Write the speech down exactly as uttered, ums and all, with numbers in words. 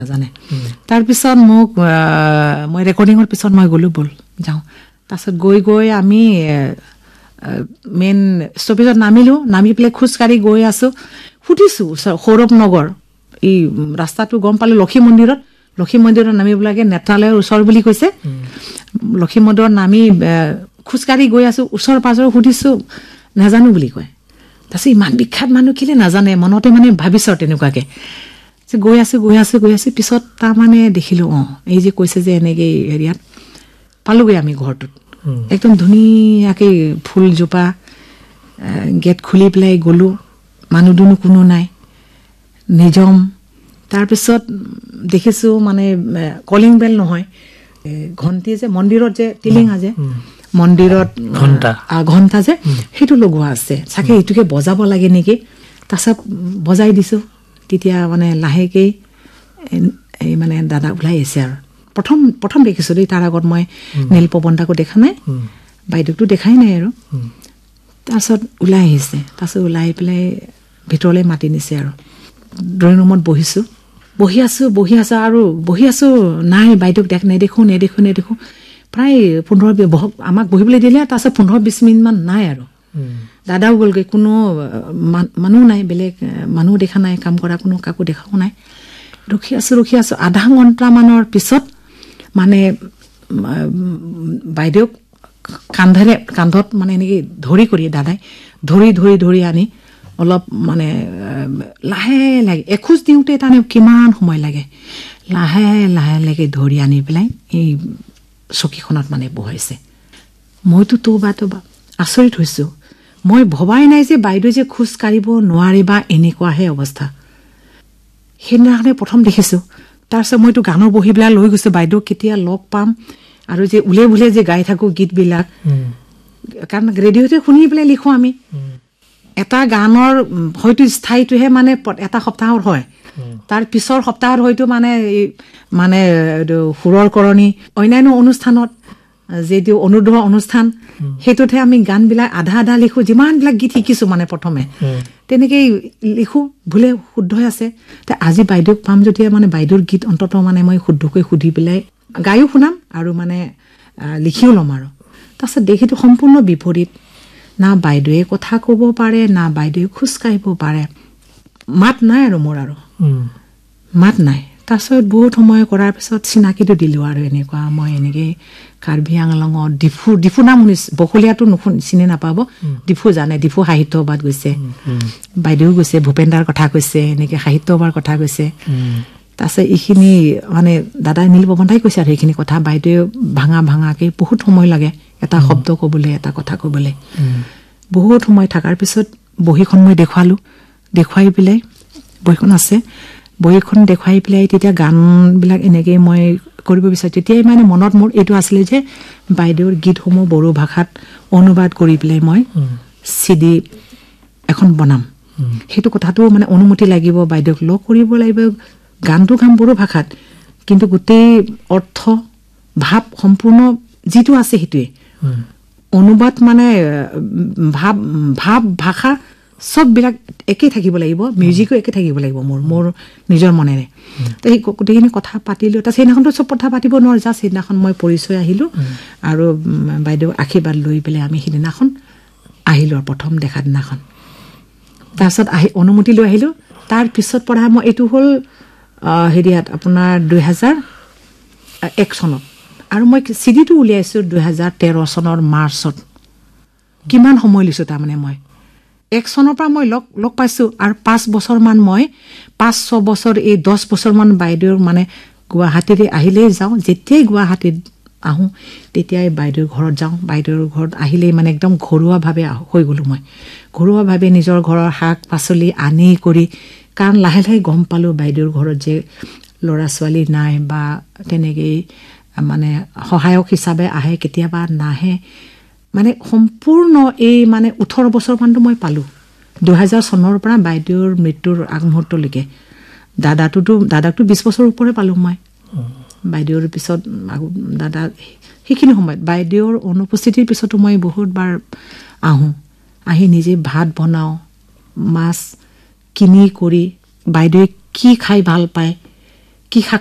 জানে তাৰপিছত মোক মই ৰেকৰ্ডিঙৰ পিছত মই গ'লো বল যাওঁ তাৰপিছত গৈ গৈ আমি মেইন ষ্টপেজত নামিলোঁ নামি পেলাই খোজকাঢ়ি গৈ আছোঁ সুধিছোঁ সৌৰভ নগৰ এই ৰাস্তাটো গম পালোঁ লক্ষী মন্দিৰত লক্ষী মন্দিৰত নামিব লাগে নেত্ৰালয়ৰ ওচৰ বুলি কৈছে লক্ষী মন্দিৰত নামি খোজকাঢ়ি গৈ আছোঁ ওচৰ পাজৰ সুধিছোঁ নাজানো বুলি কয় তাৰপিছত ইমান বিখ্যাত মানুহ কেলে নাজানে মনতে মানে ভাবিছোঁ তেনেকুৱাকৈ গৈ আছোঁ গৈ আছোঁ গৈ আছোঁ পিছত তাৰমানে দেখিলোঁ অঁ এই যে কৈছে যে এনেকৈ হেৰিয়াত পালোঁগৈ আমি ঘৰটোত একদম ধুনীয়াকৈ ফুলজোপা গেট খুলি পেলাই গ'লোঁ মানুহ দুনো কোনো নাই নিজম তাৰপিছত দেখিছোঁ মানে কলিং বেল নহয় ঘণ্টি যে মন্দিৰত যে টিলিঙা যে মন্দিৰত ঘণ্টা ঘণ্টা যে সেইটো লগোৱা আছে চাগে এইটোকে বজাব লাগে নেকি তাৰপিছত বজাই দিছোঁ তেতিয়া মানে লাহেকৈ এই মানে দাদা ওলাই আহিছে আৰু প্ৰথম প্ৰথম দেখিছোঁ দেই তাৰ আগত মই নীল পৱনদাকো দেখা নাই বাইদেউকতো দেখাই নাই আৰু তাৰপিছত ওলাই আহিছে তাৰপিছত ওলাই পেলাই ভিতৰলৈ মাতি নিছে আৰু ড্ৰয়িং ৰুমত বহিছোঁ বহি আছোঁ বহি আছোঁ আৰু বহি আছোঁ নাই বাইদেউক দেখ নেদেখোঁ নেদেখোঁ নেদেখোঁ প্ৰায় পোন্ধৰ আমাক বহিবলৈ দিলে তাৰপিছত পোন্ধৰ বিছ মিনিটমান নাই আৰু দাদাও গ'লগৈ কোনো মানুহ নাই বেলেগ মানুহ দেখা নাই কাম কৰা কোনো কাকো দেখাও নাই ৰখি আছোঁ ৰখি আছোঁ আধা ঘণ্টামানৰ পিছত মানে বাইদেউক কান্ধেৰে কান্ধত মানে এনেকৈ ধৰি কৰি দাদাই ধৰি ধৰি ধৰি আনি অলপ মানে লাহে লাহে এখোজ দিওঁতে তাৰমানে কিমান সময় লাগে লাহে লাহে লাহে ধৰি আনি পেলাই এই চকীখনত মানে বহাইছে মইতো তোবা তোবা আচৰিত হৈছোঁ মই ভবাই নাই যে বাইদেউ যে খোজ কাঢ়িব নোৱাৰে বা এনেকুৱাহে অৱস্থা সেইদিনাখনে প্ৰথম দেখিছোঁ তাৰপিছত মইতো গানৰ বহি পেলাই লৈ গৈছোঁ বাইদেউক কেতিয়া লগ পাম আৰু যে উলিয়াই উলিয়াই যে গাই থাকোঁ গীতবিলাক কাৰণ ৰেডিঅ'তে শুনি পেলাই লিখোঁ আমি এটা গানৰ হয়তো স্থায়ীটোহে মানে এটা সপ্তাহৰ হয় তাৰ পিছৰ সপ্তাহত হয়তো মানে মানে সুৰৰ কৰণী অন্যান্য অনুষ্ঠানত যিটো অনুৰোধ অনুষ্ঠান সেইটোতহে আমি গানবিলাক আধা আধা লিখোঁ যিমানবিলাক গীত শিকিছোঁ মানে প্ৰথমে তেনেকেই লিখোঁ ভুলে শুদ্ধ আছে তে আজি বাইদেউক পাম যদিহে মানে বাইদেউৰ গীত অন্ততঃ মানে মই শুদ্ধকৈ সুধি পেলাই গায়ো শুনাম আৰু মানে লিখিও ল'ম আৰু তাৰপিছত দেখিটো সম্পূৰ্ণ বিপৰীত না বাইদেৱে কথা ক'ব পাৰে না বাইদেৱে খোজ কাঢ়িব পাৰে মাত নাই আৰু মোৰ আৰু মাত নাই তাৰপিছত বহুত সময় কৰাৰ পিছত চিনাকিটো দিলোঁ আৰু এনেকুৱা মই এনেকৈ কাৰ্বি আংলঙত ডিফু ডিফু নাম শুনিছোঁ বকলীয়াটো নুশুন চিনি নাপাব ডিফু জানে ডিফু সাহিত্য সভাত গৈছে বাইদেউ গৈছে ভূপেন্দাৰ কথা কৈছে এনেকৈ সাহিত্য সভাৰ কথা কৈছে তাৰপিছত এইখিনি মানে দাদাই নীল পৱনদাই কৈছে আৰু সেইখিনি কথা বাইদেউ ভাঙা ভাঙাকৈ বহুত সময় লাগে এটা শব্দ ক'বলৈ এটা কথা ক'বলৈ বহুত সময় থকাৰ পিছত বহীখন মই দেখুৱালোঁ দেখুৱাই পেলাই বহীখন আছে বহীখন দেখুৱাই পেলাই তেতিয়া গানবিলাক এনেকৈ মই কৰিব বিচাৰোঁ তেতিয়াই মানে মনত মোৰ এইটো আছিলে যে বাইদেউৰ গীতসমূহ বড়ো ভাষাত অনুবাদ কৰি পেলাই মই চি ডি এখন বনাম সেইটো কথাটো মানে অনুমতি লাগিব বাইদেউক লগ কৰিব লাগিব গানটো গাম বড়ো ভাষাত কিন্তু গোটেই অৰ্থ ভাৱ সম্পূৰ্ণ যিটো আছে সেইটোৱে অনুবাদ মানে ভাৱ ভাৱ ভাষা চববিলাক একেই থাকিব লাগিব মিউজিকো একে থাকিব লাগিব মোৰ মোৰ নিজৰ মনেৰে তো সেই গোটেইখিনি কথা পাতিলোঁ তাৰপিছত সেইদিনাখনতো চব কথা পাতিব নোৱাৰোঁ জাষ্ট সেইদিনাখন মই পৰিচয় আহিলোঁ আৰু বাইদেউ আশীৰ্বাদ লৈ পেলাই আমি সেইদিনাখন আহিলোঁ আৰু প্ৰথম দেখা দিনাখন তাৰপিছত আহি অনুমতি লৈ আহিলোঁ তাৰপিছত পঢ়া মই এইটো হ'ল হেৰিয়াত আপোনাৰ দুহেজাৰ এক চনত আৰু মই চি ডিটো উলিয়াইছোঁ দুহেজাৰ তেৰ চনৰ মাৰ্চত কিমান সময় লৈছোঁ তাৰমানে মই এক চনৰ পৰা মই লগ লগ পাইছোঁ আৰু পাঁচ বছৰমান মই পাঁচ ছবছৰ এই দহ বছৰমান বাইদেউৰ মানে গুৱাহাটীৰে আহিলেই যাওঁ যেতিয়াই গুৱাহাটীত আহোঁ তেতিয়াই বাইদেউৰ ঘৰত যাওঁ বাইদেউৰ ঘৰত আহিলেই মানে একদম ঘৰুৱাভাৱে হৈ গ'লোঁ মই ঘৰুৱাভাৱে নিজৰ ঘৰৰ শাক পাচলি আনি কৰি কাৰণ লাহে লাহে গম পালোঁ বাইদেউৰ ঘৰত যে ল'ৰা ছোৱালী নাই বা তেনেকেই মানে সহায়ক হিচাপে আহে কেতিয়াবা নাহে মানে সম্পূৰ্ণ এই মানে ওঠৰ বছৰমানটো মই পালোঁ দুহেজাৰ চনৰ পৰা বাইদেউৰ মৃত্যুৰ আগমুহূৰ্তলৈকে দাদাটোতো দাদাকতো বিছ বছৰ ওপৰে পালোঁ মই বাইদেউৰ পিছত দাদা সেইখিনি সময়ত বাইদেউৰ অনুপস্থিতিৰ পিছতো মই বহুতবাৰ আহোঁ আহি নিজে ভাত বনাওঁ মাছ কিনি কৰি বাইদেৱে কি খাই ভাল পায় কি শাক